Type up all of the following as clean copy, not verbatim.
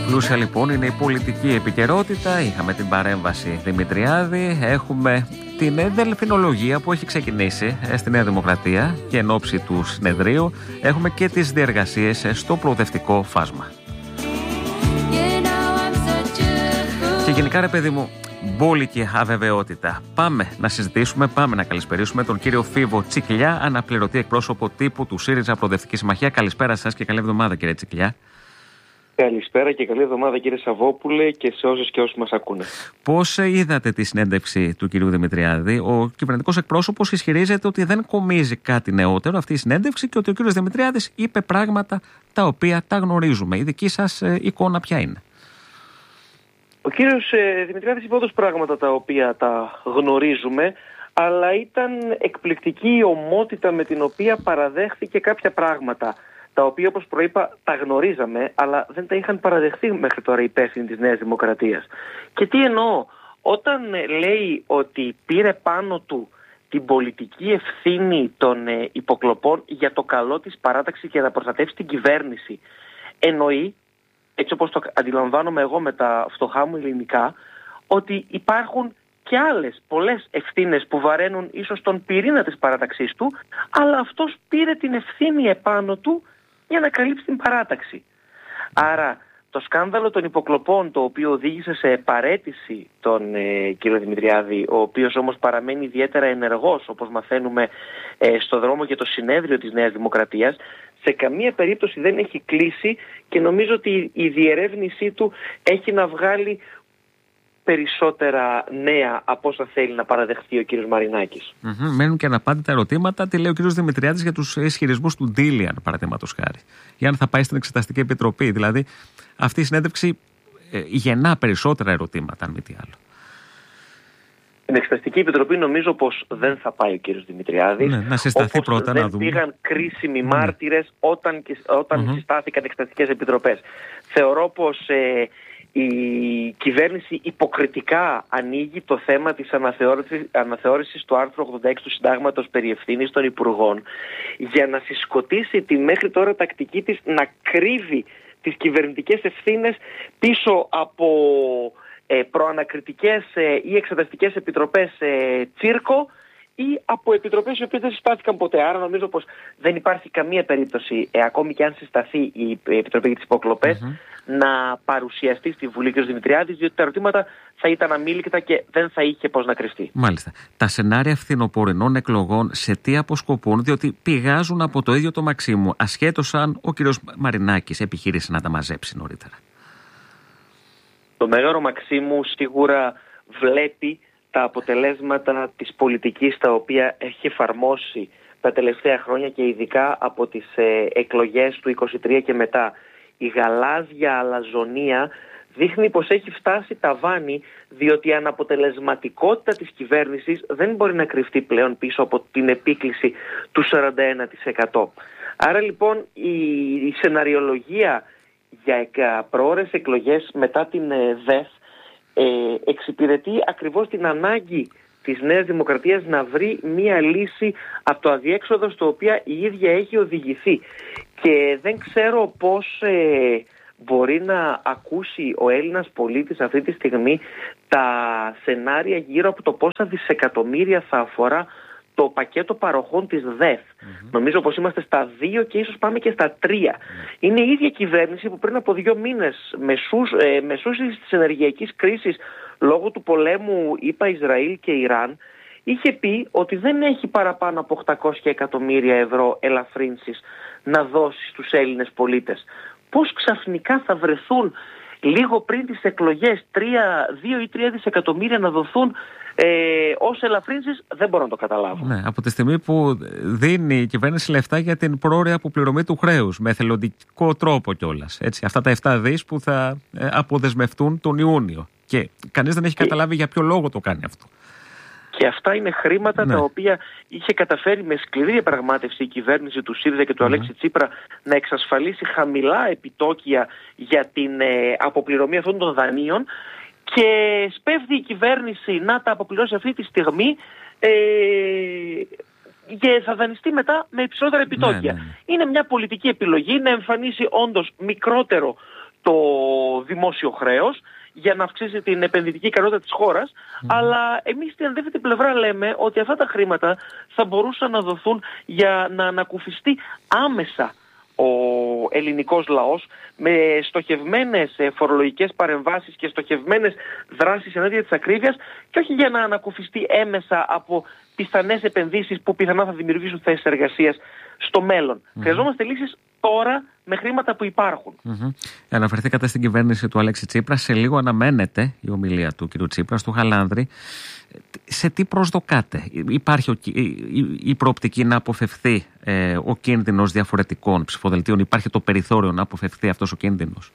Πλούσια λοιπόν είναι η πολιτική επικαιρότητα. Είχαμε την παρέμβαση Δημητριάδη. Έχουμε την δελφινολογία που έχει ξεκινήσει στη Νέα Δημοκρατία και εν ώψη του συνεδρίου. Έχουμε και τις διεργασίες στο προοδευτικό φάσμα. Και γενικά, ρε παιδί μου, μπόλικη αβεβαιότητα. Πάμε να συζητήσουμε, πάμε να καλησπερίσουμε τον κύριο Φίβο Τσικλιά, αναπληρωτή εκπρόσωπο τύπου του ΣΥΡΙΖΑ Προοδευτική Συμμαχία. Καλησπέρα σας και καλή εβδομάδα, κύριε Τσικλιά. Καλησπέρα και καλή εβδομάδα, κύριε Σαββόπουλε, και σε όσους και όσους μας ακούνε. Πώς είδατε τη συνέντευξη του κυρίου Δημητριάδη? Ο κυβερνητικός εκπρόσωπος ισχυρίζεται ότι δεν κομίζει κάτι νεότερο αυτή η συνέντευξη και ότι ο κύριος Δημητριάδης είπε πράγματα τα οποία τα γνωρίζουμε. Η δική σας εικόνα ποια είναι? Ο κύριος Δημητριάδης είπε όντως πράγματα τα οποία τα γνωρίζουμε, αλλά ήταν εκπληκτική η ομότητα με την οποία παραδέχθηκε κάποια πράγματα, τα οποία, όπως προείπα, τα γνωρίζαμε, αλλά δεν τα είχαν παραδεχθεί μέχρι τώρα οι υπεύθυνοι της Νέας Δημοκρατίας. Και τι εννοώ? Όταν λέει ότι πήρε πάνω του την πολιτική ευθύνη των υποκλοπών για το καλό της παράταξης και να προστατεύσει την κυβέρνηση, εννοεί, έτσι όπως το αντιλαμβάνομαι εγώ με τα φτωχά μου ελληνικά, ότι υπάρχουν και άλλες πολλές ευθύνες που βαραίνουν ίσως τον πυρήνα της παράταξής του, αλλά αυτός πήρε την ευθύνη επάνω του για να καλύψει την παράταξη. Άρα το σκάνδαλο των υποκλοπών, το οποίο οδήγησε σε παραίτηση τον κύριο Δημητριάδη, ο οποίος όμως παραμένει ιδιαίτερα ενεργός, όπως μαθαίνουμε, στο δρόμο για το συνέδριο της Νέας Δημοκρατίας, σε καμία περίπτωση δεν έχει κλείσει και νομίζω ότι η διερεύνησή του έχει να βγάλει περισσότερα νέα από όσα θέλει να παραδεχτεί ο κύριος Μαρινάκης. Μένουν και αναπάντητα ερωτήματα. Τι λέει ο κύριος Δημητριάδης για τους ισχυρισμούς του Ντίλιαν, παραδείγματος χάρη? Για αν θα πάει στην Εξεταστική Επιτροπή. Δηλαδή, αυτή η συνέντευξη γεννά περισσότερα ερωτήματα, αν μη τι άλλο. Στην Εξεταστική Επιτροπή νομίζω πως δεν θα πάει ο κύριος Δημητριάδης. Ναι, να συσταθεί πρώτα, να δούμε. Δεν πήγαν κρίσιμοι μάρτυρες όταν συστάθηκαν εξεταστικές επιτροπές. Θεωρώ πως η κυβέρνηση υποκριτικά ανοίγει το θέμα της αναθεώρησης του άρθρου 86 του Συντάγματος περί ευθύνης των Υπουργών, για να συσκοτήσει τη μέχρι τώρα τακτική της να κρύβει τις κυβερνητικές ευθύνες πίσω από προανακριτικές ή εξεταστικές επιτροπές τσίρκο ή από επιτροπές οι οποίες δεν συστάθηκαν ποτέ. Άρα νομίζω πως δεν υπάρχει καμία περίπτωση, ακόμη και αν συσταθεί η Επιτροπή για τις Υποκλοπές, να παρουσιαστεί στη Βουλή κ. Δημητριάδης, διότι τα ερωτήματα θα ήταν αμήλικτα και δεν θα είχε πώς να κρυφτεί. Μάλιστα. Τα σενάρια φθινοπορεινών εκλογών σε τι αποσκοπούν? Διότι πηγάζουν από το ίδιο το Μαξίμου, ασχέτως αν ο κ. Μαρινάκης επιχείρησε να τα μαζέψει νωρίτερα. Το Μέγαρο Μαξίμου σίγουρα βλέπει τα αποτελέσματα της πολιτικής τα οποία έχει εφαρμόσει τα τελευταία χρόνια και ειδικά από τις εκλογές του 23 και μετά. Η γαλάζια αλαζονία δείχνει πως έχει φτάσει ταβάνι, διότι η αναποτελεσματικότητα της κυβέρνησης δεν μπορεί να κρυφτεί πλέον πίσω από την επίκληση του 41%. Άρα λοιπόν η σεναριολογία για προώρες εκλογές μετά την ΔΕΘ εξυπηρετεί ακριβώς την ανάγκη της Νέας Δημοκρατίας να βρει μία λύση από το αδιέξοδο στο οποίο η ίδια έχει οδηγηθεί. Και δεν ξέρω πώς μπορεί να ακούσει ο Έλληνας πολίτης αυτή τη στιγμή τα σενάρια γύρω από το πόσα δισεκατομμύρια θα αφορά το πακέτο παροχών της ΔΕΘ. Νομίζω πως είμαστε στα 2 και ίσως πάμε και στα 3. Είναι η ίδια κυβέρνηση που πριν από 2 μήνες μεσούσης της ενεργειακής κρίσης λόγω του πολέμου Ισραήλ και Ιράν είχε πει ότι δεν έχει παραπάνω από 800 εκατομμύρια ευρώ ελαφρύνσεις να δώσει στους Έλληνες πολίτες. Πώς ξαφνικά θα βρεθούν λίγο πριν τις εκλογές 2 ή 3 δισεκατομμύρια να δοθούν ως ελαφρύνσεις? Δεν μπορώ να το καταλάβω. Ναι, από τη στιγμή που δίνει η κυβέρνηση λεφτά για την πρόωρη αποπληρωμή του χρέους με εθελοντικό τρόπο κιόλας. Αυτά τα 7 δις που θα αποδεσμευτούν τον Ιούνιο. Και κανείς δεν έχει καταλάβει για ποιο λόγο το κάνει αυτό. Και αυτά είναι χρήματα τα οποία είχε καταφέρει με σκληρή διαπραγμάτευση η κυβέρνηση του ΣΥΡΙΖΑ και του Αλέξη Τσίπρα να εξασφαλίσει χαμηλά επιτόκια για την αποπληρωμή αυτών των δανείων, και σπέβδει η κυβέρνηση να τα αποπληρώσει αυτή τη στιγμή και θα δανειστεί μετά με υψηλότερα επιτόκια. Είναι μια πολιτική επιλογή να εμφανίσει όντως μικρότερο το δημόσιο χρέος, για να αυξήσει την επενδυτική ικανότητα της χώρας, αλλά εμείς στην αντίθετη πλευρά λέμε ότι αυτά τα χρήματα θα μπορούσαν να δοθούν για να ανακουφιστεί άμεσα ο ελληνικός λαός με στοχευμένες φορολογικές παρεμβάσεις και στοχευμένες δράσεις ενάντια της ακρίβειας, και όχι για να ανακουφιστεί έμεσα από πιθανές επενδύσεις που πιθανά θα δημιουργήσουν θέσεις εργασίας στο μέλλον. Χρειαζόμαστε λύσεις τώρα με χρήματα που υπάρχουν. Αναφερθήκατε στην κυβέρνηση του Αλέξη Τσίπρα. Σε λίγο αναμένεται η ομιλία του κ. Τσίπρα στο Χαλάνδρη. Σε τι προσδοκάτε? Υπάρχει η προοπτική να αποφευθεί ο κίνδυνος διαφορετικών ψηφοδελτίων? Υπάρχει το περιθώριο να αποφευθεί αυτός ο κίνδυνος?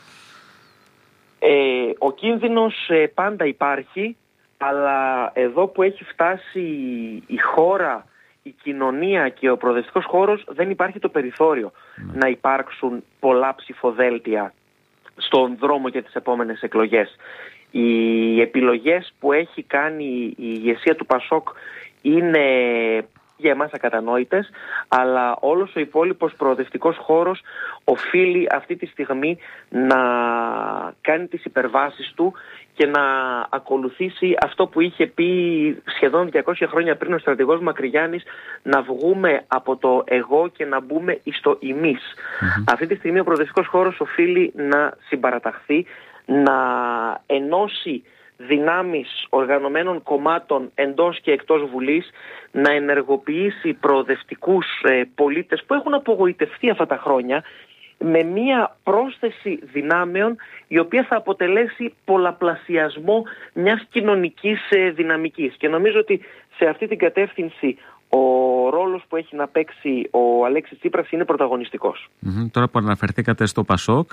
Ο κίνδυνος πάντα υπάρχει, αλλά εδώ που έχει φτάσει η χώρα, η κοινωνία και ο προοδευτικός χώρος, δεν υπάρχει το περιθώριο να υπάρξουν πολλά ψηφοδέλτια στον δρόμο για τις επόμενες εκλογές. Οι επιλογές που έχει κάνει η ηγεσία του ΠΑΣΟΚ είναι για εμάς ακατανόητες, αλλά όλος ο υπόλοιπος προοδευτικός χώρος οφείλει αυτή τη στιγμή να κάνει τις υπερβάσεις του και να ακολουθήσει αυτό που είχε πει σχεδόν 200 χρόνια πριν ο στρατηγός Μακρυγιάννης, να βγούμε από το εγώ και να μπούμε στο εμείς. Αυτή τη στιγμή ο προοδευτικός χώρος οφείλει να συμπαραταχθεί, να ενώσει δυνάμεις οργανωμένων κομμάτων εντός και εκτός Βουλής, να ενεργοποιήσει προοδευτικούς πολίτες που έχουν απογοητευτεί αυτά τα χρόνια, με μία πρόσθεση δυνάμεων η οποία θα αποτελέσει πολλαπλασιασμό μιας κοινωνικής δυναμικής. Και νομίζω ότι σε αυτή την κατεύθυνση ο ρόλος που έχει να παίξει ο Αλέξης Τσίπρας είναι πρωταγωνιστικός. Τώρα που αναφερθήκατε στο ΠΑΣΟΚ,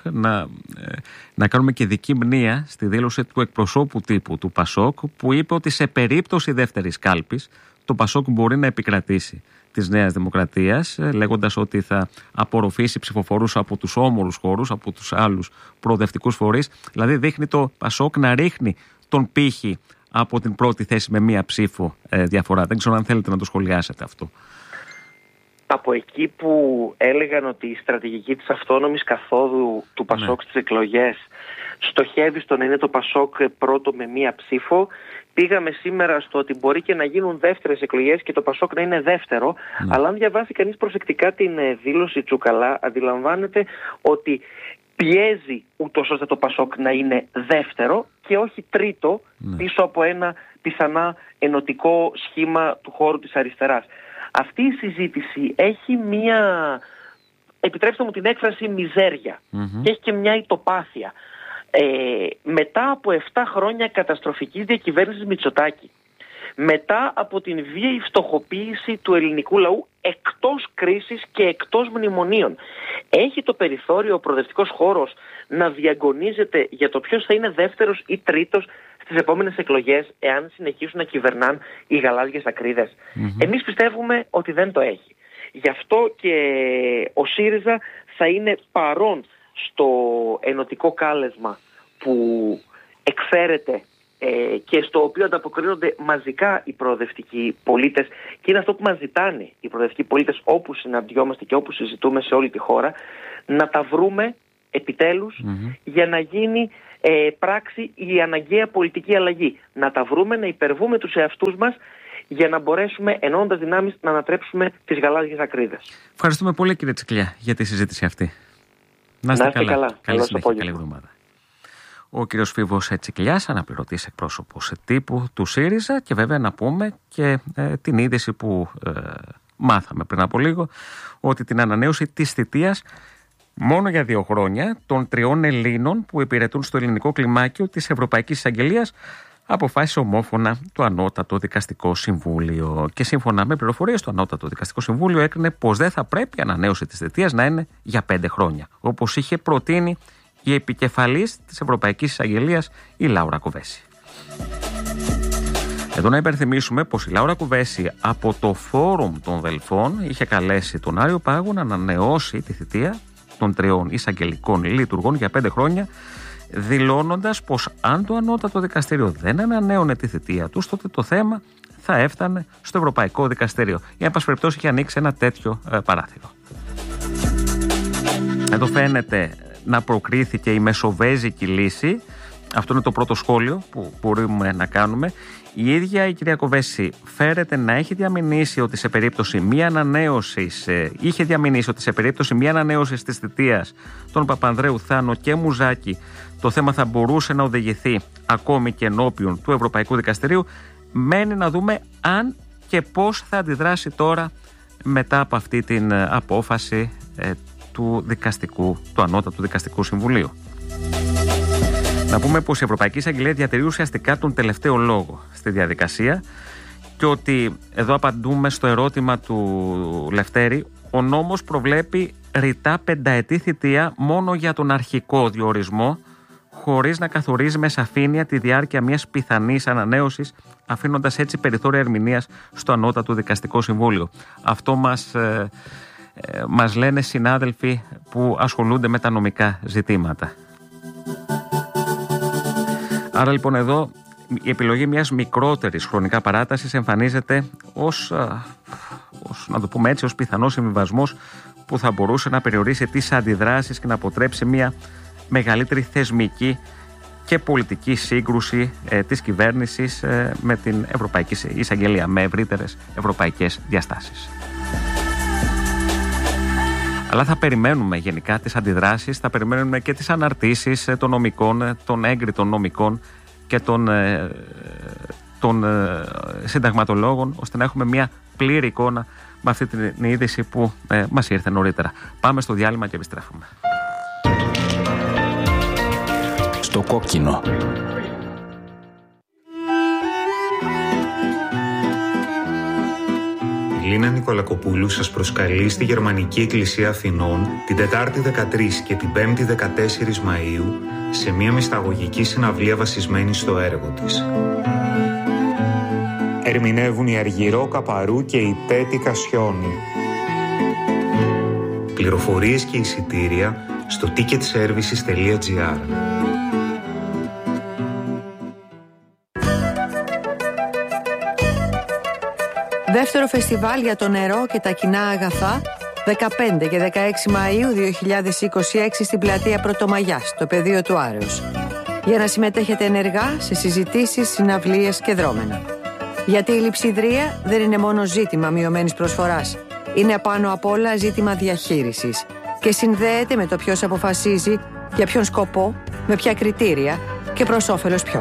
να κάνουμε και δική μνήα στη δήλωση του εκπροσώπου τύπου του ΠΑΣΟΚ, που είπε ότι σε περίπτωση δεύτερης κάλπης το ΠΑΣΟΚ μπορεί να επικρατήσει της Νέας Δημοκρατίας, λέγοντας ότι θα απορροφήσει ψηφοφορούς από τους όμορους χώρους, από τους άλλους προοδευτικούς φορείς. Δηλαδή δείχνει το ΠΑΣΟΚ να ρίχνει τον πύχη από την πρώτη θέση με μία ψήφο διαφορά. Δεν ξέρω αν θέλετε να το σχολιάσετε αυτό. Από εκεί που έλεγαν ότι η στρατηγική της αυτόνομης καθόδου του ΠΑΣΟΚ στις εκλογές στοχεύει στο να είναι το ΠΑΣΟΚ πρώτο με μία ψήφο, πήγαμε σήμερα στο ότι μπορεί και να γίνουν δεύτερες εκλογές και το ΠΑΣΟΚ να είναι δεύτερο, αλλά αν διαβάσει κανείς προσεκτικά την δήλωση Τσουκαλά, αντιλαμβάνεται ότι πιέζει ούτως ώστε το ΠΑΣΟΚ να είναι δεύτερο και όχι τρίτο πίσω από ένα πιθανά ενωτικό σχήμα του χώρου της αριστεράς. Αυτή η συζήτηση έχει μία, επιτρέψτε μου την έκφραση, μιζέρια και έχει και μια ητοπάθεια. Μετά από 7 χρόνια καταστροφικής διακυβέρνησης Μητσοτάκη, μετά από την βίαιη φτωχοποίηση του ελληνικού λαού εκτός κρίσης και εκτός μνημονίων, έχει το περιθώριο ο προοδευτικός χώρος να διαγωνίζεται για το ποιος θα είναι δεύτερος ή τρίτος στις επόμενες εκλογές, εάν συνεχίσουν να κυβερνάν οι γαλάζιες ακρίδες? Εμείς πιστεύουμε ότι δεν το έχει. Γι' αυτό και ο ΣΥΡΙΖΑ θα είναι παρόν στο ενωτικό κάλεσμα που εκφέρεται και στο οποίο ανταποκρίνονται μαζικά οι προοδευτικοί πολίτες, και είναι αυτό που μας ζητάνε οι προοδευτικοί πολίτες όπου συναντιόμαστε και όπου συζητούμε σε όλη τη χώρα, να τα βρούμε επιτέλους για να γίνει πράξη η αναγκαία πολιτική αλλαγή. Να τα βρούμε, να υπερβούμε τους εαυτούς μας για να μπορέσουμε ενώνοντας δυνάμεις να ανατρέψουμε τις γαλάζιες ακρίδες. Ευχαριστούμε πολύ, κύριε Τσικλιά, για τη συζήτηση αυτή. Να είστε καλά. Καλή συνέχεια, καλή εβδομάδα. Ο κύριος Φίβος Τσικλιάς, αναπληρωτής εκπρόσωπος τύπου του ΣΥΡΙΖΑ, και βέβαια να πούμε και την είδηση που μάθαμε πριν από λίγο, ότι την ανανέωση της θητείας μόνο για 2 χρόνια των 3 Ελλήνων που υπηρετούν στο ελληνικό κλιμάκιο της Ευρωπαϊκής Εισαγγελίας αποφάσισε ομόφωνα το Ανώτατο Δικαστικό Συμβούλιο. Και σύμφωνα με πληροφορίες, το Ανώτατο Δικαστικό Συμβούλιο έκρινε πως δεν θα πρέπει η ανανέωση της θητείας να είναι για 5 χρόνια, όπως είχε προτείνει η επικεφαλής της Ευρωπαϊκής Εισαγγελίας, η Λάουρα Κοβέση. Εδώ να υπενθυμίσουμε πως η Λάουρα Κοβέση από το Φόρουμ των Δελφών είχε καλέσει τον Άριο Πάγο να ανανεώσει τη θητεία των 3 εισαγγελικών λειτουργών για 5 χρόνια, δηλώνοντας πως αν το Ανώτατο Δικαστήριο δεν ανανέωνε τη θητεία τους, τότε το θέμα θα έφτανε στο Ευρωπαϊκό Δικαστήριο. Η εν πάση περιπτώσει είχε ανοίξει ένα τέτοιο παράθυρο. Εδώ φαίνεται να προκρίθηκε η μεσοβέζικη λύση. Αυτό είναι το πρώτο σχόλιο που μπορούμε να κάνουμε. Η ίδια η κυρία Κοβέση φέρεται να έχει διαμηνήσει ότι σε περίπτωση μία ανανέωσης, είχε διαμηνήσει ότι σε περίπτωση μία ανανέωσης της θητείας των Παπανδρέου, Θάνο και Μουζάκη, το θέμα θα μπορούσε να οδηγηθεί ακόμη και ενώπιον του Ευρωπαϊκού Δικαστηρίου. Μένει να δούμε αν και πώς θα αντιδράσει τώρα μετά από αυτή την απόφαση του Ανώτατου Δικαστικού Συμβουλίου. Να πούμε πως η Ευρωπαϊκή Εισαγγελία διατηρεί ουσιαστικά τον τελευταίο λόγο στη διαδικασία και ότι εδώ απαντούμε στο ερώτημα του Λευτέρη. Ο νόμος προβλέπει ρητά 5ετή θητεία μόνο για τον αρχικό διορισμό, χωρίς να καθορίζει με σαφήνεια τη διάρκεια μιας πιθανής ανανέωσης, αφήνοντας έτσι περιθώρια ερμηνείας στο Ανώτατο Δικαστικό Συμβούλιο. Αυτό μας λένε συνάδελφοι που ασχολούνται με τα νομικά ζητήματα. Άρα λοιπόν εδώ η επιλογή μιας μικρότερης χρονικά παράτασης εμφανίζεται ως να το πούμε έτσι, ως πιθανός συμβιβασμός που θα μπορούσε να περιορίσει τις αντιδράσεις και να αποτρέψει μια μεγαλύτερη θεσμική και πολιτική σύγκρουση της κυβέρνησης με την Ευρωπαϊκή Εισαγγελία, με ευρύτερες ευρωπαϊκές διαστάσεις. Αλλά θα περιμένουμε γενικά τις αντιδράσεις, θα περιμένουμε και τις αναρτήσεις των νομικών, των έγκριτων νομικών και των συνταγματολόγων, ώστε να έχουμε μια πλήρη εικόνα με αυτή την είδηση που μας ήρθε νωρίτερα. Πάμε στο διάλειμμα και επιστρέφουμε. Στο κόκκινο. Η Λίνα Νικολακοπούλου σας προσκαλεί στη Γερμανική Εκκλησία Αθηνών την Τετάρτη 13 και την Πέμπτη 14 Μαΐου σε μια μυσταγωγική συναυλία βασισμένη στο έργο της. Ερμηνεύουν η Αργυρό Καπαρού και η Τέτη Κασιόνη. Πληροφορίες και εισιτήρια στο ticketservices.gr. Δεύτερο φεστιβάλ για το νερό και τα κοινά αγαθά, 15 και 16 Μαΐου 2026 στην πλατεία Πρωτομαγιάς, στο πεδίο του Άρεως. Για να συμμετέχετε ενεργά σε συζητήσεις, συναυλίες και δρόμενα. Γιατί η λειψιδρία δεν είναι μόνο ζήτημα μειωμένης προσφοράς. Είναι πάνω απ' όλα ζήτημα διαχείρισης και συνδέεται με το ποιος αποφασίζει, για ποιον σκοπό, με ποια κριτήρια και προς όφελος ποιον.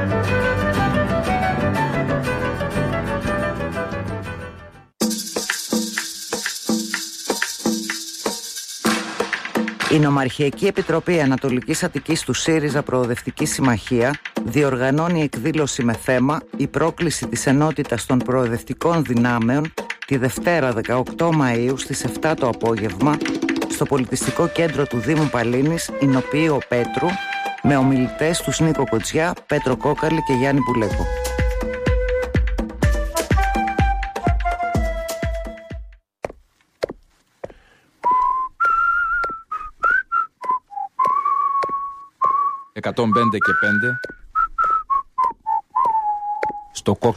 Η Νομαρχιακή Επιτροπή Ανατολικής Αττικής του ΣΥΡΙΖΑ Προοδευτική Συμμαχία διοργανώνει εκδήλωση με θέμα «Η πρόκληση της ενότητας των προοδευτικών δυνάμεων» τη Δευτέρα 18 Μαΐου στις 7 το απόγευμα στο Πολιτιστικό Κέντρο του Δήμου Παλίνης, Ηνοποιείο Πέτρου, με ομιλητές τους Νίκο Κοτσιά, Πέτρο Κόκαλη και Γιάννη Πουλέκο. «105 και 5» στο κόκκινο.